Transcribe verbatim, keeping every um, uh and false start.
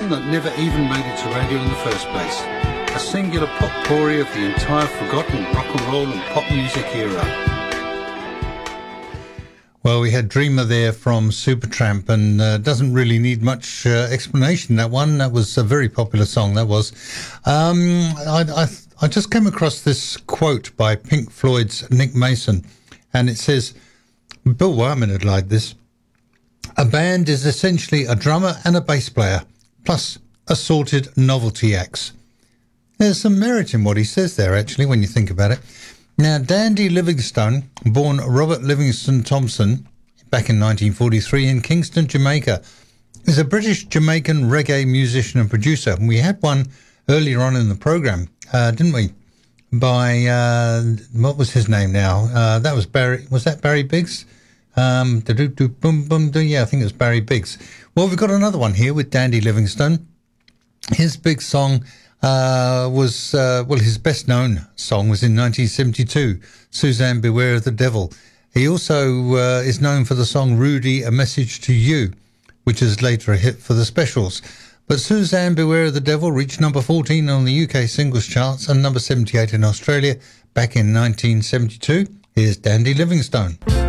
song that never even made it to radio in the first place. A singular potpourri of the entire forgotten rock and roll and pop music era. Well, we had Dreamer there from Supertramp, and uh, doesn't really need much uh, explanation, that one. That was a very popular song, that was. Um, I, I, I just came across this quote by Pink Floyd's Nick Mason, and it says, Bill Wyman had liked this, "A band is essentially a drummer and a bass player, plus assorted novelty acts." There's some merit in what he says there, actually, when you think about it. Now, Dandy Livingstone, born Robert Livingston Thompson back in nineteen forty-three in Kingston, Jamaica, is a British-Jamaican reggae musician and producer. And we had one earlier on in the programme, uh, didn't we? By, uh, what was his name now? Uh, that was Barry, was that Barry Biggs? Um, boom, boom, yeah, I think it was Barry Biggs. Well, we've got another one here with Dandy Livingstone. His big song uh, was, uh, well, his best known song was in nineteen seventy-two, Suzanne Beware of the Devil. He also uh, is known for the song Rudy, A Message to You, which is later a hit for the Specials. But Suzanne Beware of the Devil reached number fourteen on the U K singles charts and number seventy-eight in Australia back in nineteen seventy-two. Here's Dandy Livingstone.